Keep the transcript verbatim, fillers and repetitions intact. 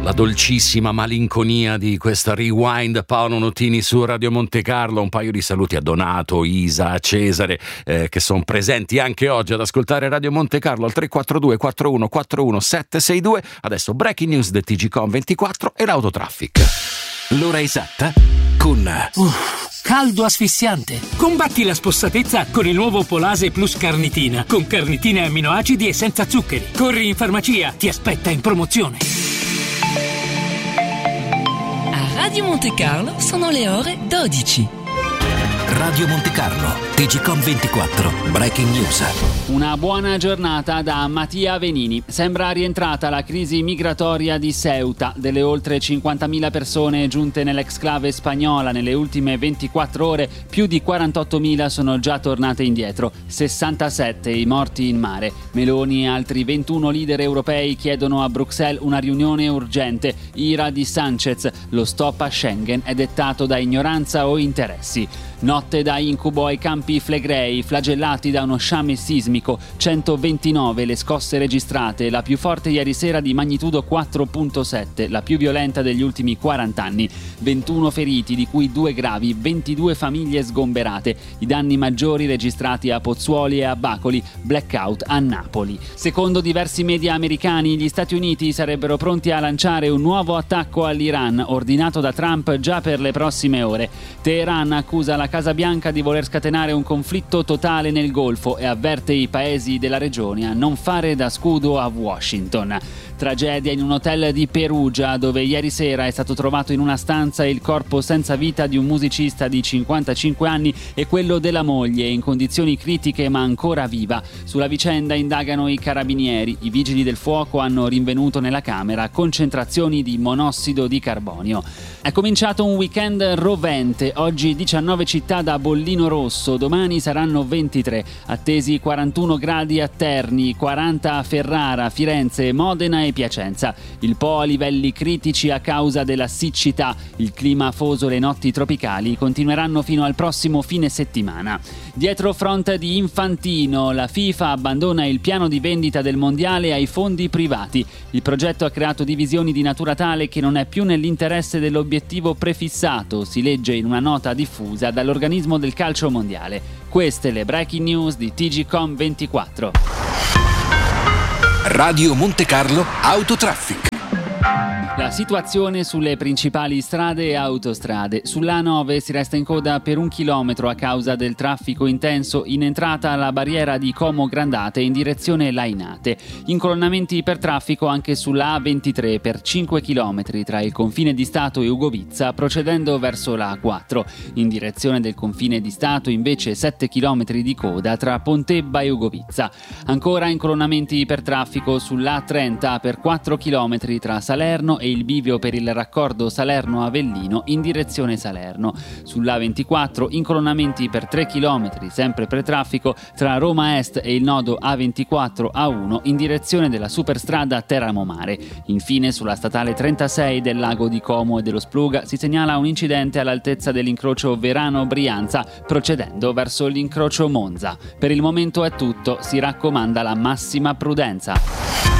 la dolcissima malinconia di questa Rewind. Paolo Nutini su Radio Monte Carlo. Un paio di saluti a Donato, Isa, a Cesare, eh, che sono presenti anche oggi ad ascoltare Radio Monte Carlo al tre quattro due quattro uno quattro uno sette sei due. Adesso breaking news del T G Com ventiquattro e l'autotraffic. L'ora esatta con Uff, caldo asfissiante. Combatti la spossatezza con il nuovo Polase Plus Carnitina, con carnitine e amminoacidi e senza zuccheri. Corri in farmacia, ti aspetta in promozione. A Radio Monte Carlo sono le ore dodici. Radio Monte Carlo, T G Com ventiquattro, Breaking News. Una buona giornata da Mattia Venini. Sembra rientrata la crisi migratoria di Ceuta. Delle oltre cinquantamila persone giunte nell'exclave spagnola nelle ultime ventiquattro ore, più di quarantottomila sono già tornate indietro, sessantasette i morti in mare. Meloni e altri ventuno leader europei chiedono a Bruxelles una riunione urgente. Ira di Sanchez, lo stop a Schengen è dettato da ignoranza o interessi. Notte da incubo ai Campi Flegrei, flagellati da uno sciame sismico, centoventinove le scosse registrate, la più forte ieri sera di magnitudo quattro virgola sette, la più violenta degli ultimi quaranta anni, ventuno feriti di cui due gravi, ventidue famiglie sgomberate, i danni maggiori registrati a Pozzuoli e a Bacoli, blackout a Napoli. Secondo diversi media americani, gli Stati Uniti sarebbero pronti a lanciare un nuovo attacco all'Iran, ordinato da Trump già per le prossime ore. Teheran accusa la Casa Bianca di voler scatenare un conflitto totale nel Golfo e avverte i paesi della regione a non fare da scudo a Washington. Tragedia in un hotel di Perugia, dove ieri sera è stato trovato in una stanza il corpo senza vita di un musicista di cinquantacinque anni e quello della moglie, in condizioni critiche ma ancora viva. Sulla vicenda indagano i carabinieri. I vigili del fuoco hanno rinvenuto nella camera concentrazioni di monossido di carbonio. È cominciato un weekend rovente. Oggi diciannove città da bollino rosso, domani saranno ventitré. Attesi quarantuno gradi a Terni, quaranta a Ferrara, Firenze, Modena e Piacenza. Il Po a livelli critici a causa della siccità. Il clima afoso e le notti tropicali continueranno fino al prossimo fine settimana. Dietro front di Infantino, la FIFA abbandona il piano di vendita del mondiale ai fondi privati. Il progetto ha creato divisioni di natura tale che non è più nell'interesse dell'obiettivo prefissato, si legge in una nota diffusa dall'organismo del calcio mondiale. Queste le breaking news di T G Com ventiquattro. Radio Monte Carlo Autotraffic. La situazione sulle principali strade e autostrade. Sull'A nove si resta in coda per un chilometro a causa del traffico intenso in entrata alla barriera di Como Grandate in direzione Lainate. Incolonnamenti per traffico anche sulla A ventitré per cinque chilometri tra il confine di Stato e Ugovizza, procedendo verso la A quattro. In direzione del confine di Stato invece sette chilometri di coda tra Pontebba e Ugovizza. Ancora incolonnamenti per traffico sull'A trenta per quattro chilometri tra Salerno e il bivio per il raccordo Salerno-Avellino in direzione Salerno. Sull'A ventiquattro incolonnamenti per tre chilometri sempre per traffico tra Roma Est e il nodo A ventiquattro A uno in direzione della superstrada Teramo Mare. Infine sulla statale trentasei del lago di Como e dello Spluga si segnala un incidente all'altezza dell'incrocio Verano-Brianza, procedendo verso l'incrocio Monza. Per il momento è tutto, si raccomanda la massima prudenza.